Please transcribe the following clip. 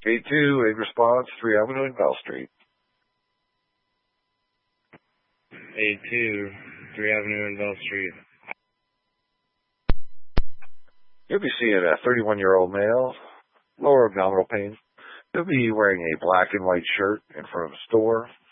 8-2, in response, 3 Avenue and Bell Street. 8-2, 3 Avenue and Bell Street. You'll be seeing a 31-year-old male, lower abdominal pain. He'll be wearing a black and white shirt in front of a store.